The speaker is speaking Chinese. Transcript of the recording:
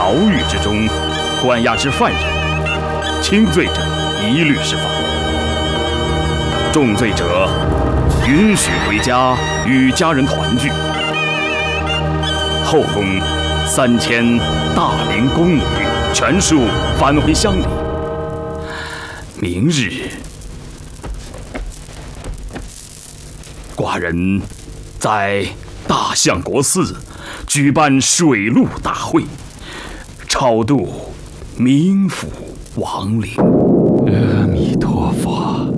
牢狱之中关押之犯人，轻罪者一律释放，重罪者允许回家与家人团聚。后宫3000大龄宫女全数返回乡里。明日，寡人在大相国寺举办水陆大会，超度冥府亡灵。 阿弥陀佛。